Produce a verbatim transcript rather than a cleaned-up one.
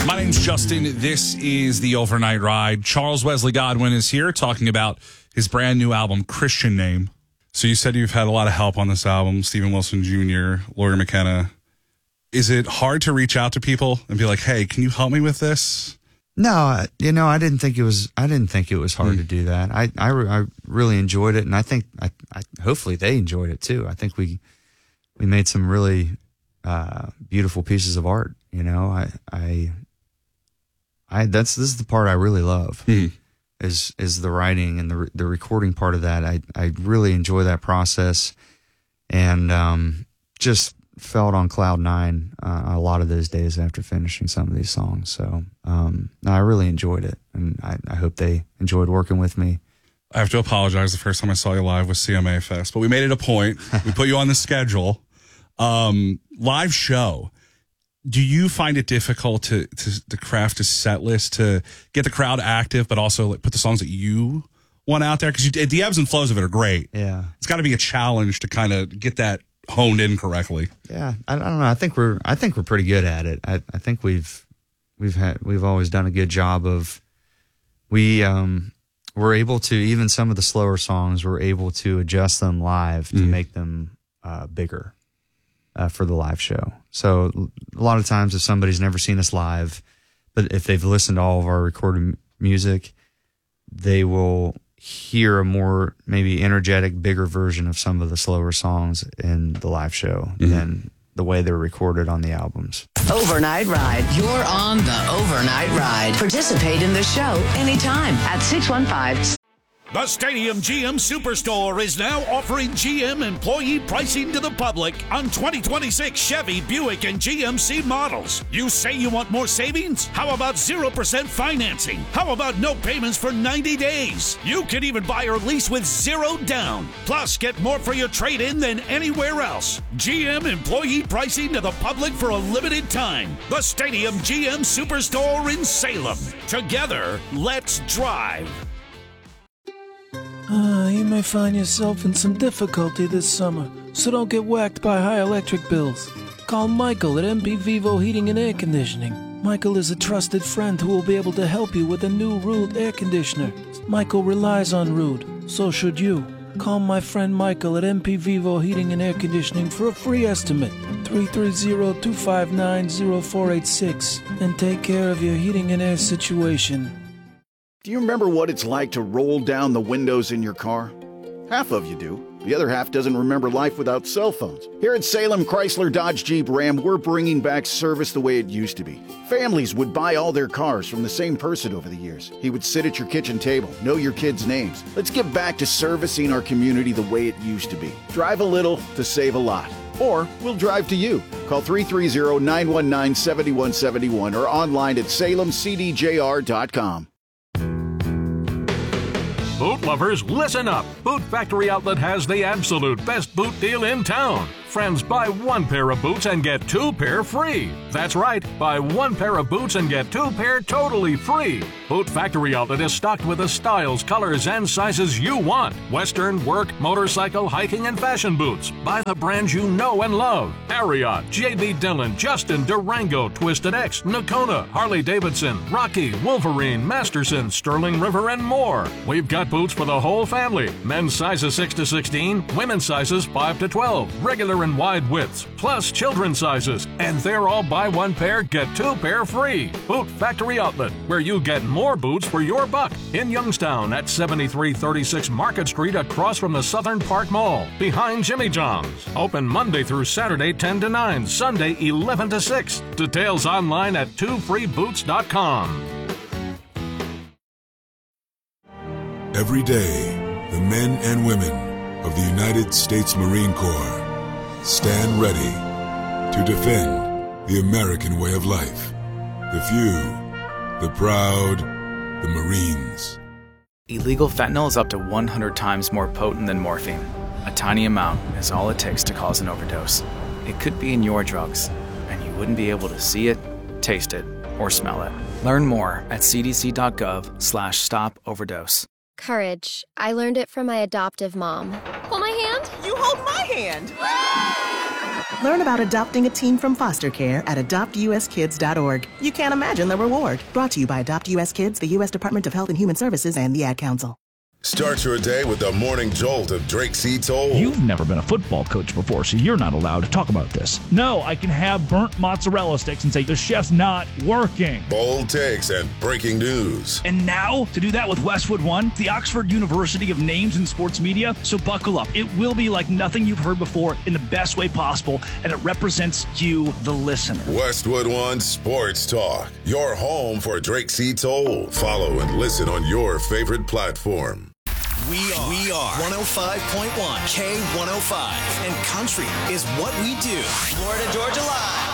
My name's Justin. This is the Overnight Ride. Charles Wesley Godwin is here talking about his brand new album, Christian Name. So you said you've had a lot of help on this album, Stephen Wilson Junior, Lori McKenna. Is it hard to reach out to people and be like, hey, can you help me with this? No, you know, I didn't think it was. I didn't think it was hard Mm. to do that. I, I, I really enjoyed it, and I think, I, I hopefully they enjoyed it too. I think we, we made some really uh, beautiful pieces of art. You know, I, I, I. That's this is the part I really love. Mm. Is is the writing and the the recording part of that. I I really enjoy that process, and um, just felt on cloud nine uh, a lot of those days after finishing some of these songs. So um, no, I really enjoyed it, and I, I hope they enjoyed working with me. I have to apologize. The first time I saw you live was C M A Fest, but we made it a point. We put you on the schedule. Um, live show. Do you find it difficult to, to, to craft a set list to get the crowd active, but also like, put the songs that you want out there? Because the ebbs and flows of it are great. Yeah, it's got to be a challenge to kind of get that honed in correctly. Yeah, I, I don't know. I think we're I think we're pretty good at it. I, I think we've we've had we've always done a good job of we um we're able to, even some of the slower songs, we're able to adjust them live to mm. make them uh, bigger uh, for the live show. So a lot of times, if somebody's never seen us live, but if they've listened to all of our recorded m- music, they will hear a more maybe energetic, bigger version of some of the slower songs in the live show mm-hmm. than the way they're recorded on the albums. Overnight Ride. You're on the Overnight Ride. Participate in the show anytime at six one five. The Stadium G M Superstore is now offering G M employee pricing to the public on twenty twenty-six Chevy, Buick, and G M C models. You say you want more savings? How about zero percent financing? How about no payments for ninety days? You can even buy or lease with zero down. Plus, get more for your trade-in than anywhere else. G M employee pricing to the public for a limited time. The Stadium G M Superstore in Salem. Together, let's drive. Uh, you may find yourself in some difficulty this summer, so don't get whacked by high electric bills. Call Michael at M P Vivo Heating and Air Conditioning. Michael is a trusted friend who will be able to help you with a new Rude air conditioner. Michael relies on Rude, so should you. Call my friend Michael at M P Vivo Heating and Air Conditioning for a free estimate, three three zero, two five nine, zero four eight six, and take care of your heating and air situation. Do you remember what it's like to roll down the windows in your car? Half of you do. The other half doesn't remember life without cell phones. Here at Salem Chrysler Dodge Jeep Ram, we're bringing back service the way it used to be. Families would buy all their cars from the same person over the years. He would sit at your kitchen table, know your kids' names. Let's get back to servicing our community the way it used to be. Drive a little to save a lot. Or we'll drive to you. Call three three zero, nine one nine, seven one seven one or online at salem c d j r dot com. Boot lovers, listen up. Boot Factory Outlet has the absolute best boot deal in town. Friends, buy one pair of boots and get two pair free. That's right, buy one pair of boots and get two pair totally free. Boot Factory Outlet is stocked with the styles, colors, and sizes you want. Western, work, motorcycle, hiking, and fashion boots. Buy the brands you know and love. Ariat, J B. Dillon, Justin, Durango, Twisted X, Nakona, Harley-Davidson, Rocky, Wolverine, Masterson, Sterling River, and more. We've got boots for the whole family. Men's sizes six to sixteen, women's sizes five to twelve, regular and wide widths, plus children's sizes. And they're all buy one pair, get two pair free. Boot Factory Outlet, where you get more boots for your buck. In Youngstown at seventy-three thirty-six Market Street across from the Southern Park Mall, behind Jimmy John's. Open Monday through Saturday ten to nine, Sunday eleven to six. Details online at two free boots dot com. Every day, the men and women of the United States Marine Corps stand ready to defend the American way of life. The few, the proud, the Marines. Illegal fentanyl is up to one hundred times more potent than morphine. A tiny amount is all it takes to cause an overdose. It could be in your drugs, and you wouldn't be able to see it, taste it, or smell it. Learn more at c d c dot gov slash stop overdose. Courage. I learned it from my adoptive mom. Hold my hand. You hold my hand. Learn about adopting a teen from foster care at adopt u s kids dot org. You can't imagine the reward. Brought to you by Adopt U S Kids, the U S Department of Health and Human Services, and the Ad Council. Start your day with the morning jolt of Drake C. Toll. You've never been a football coach before, so you're not allowed to talk about this. No, I can have burnt mozzarella sticks and say the chef's not working. Bold takes and breaking news. And now, to do that with Westwood One, the Oxford University of names in sports media. So buckle up. It will be like nothing you've heard before in the best way possible, and it represents you, the listener. Westwood One Sports Talk, your home for Drake C. Toll. Follow and listen on your favorite platform. We are, we are one oh five point one K one oh five, and country is what we do. Florida Georgia Live.